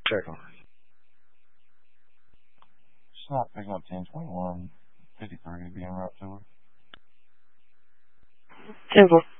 check on her. Stop picking up 1021 53 to be en route to her. 10-4.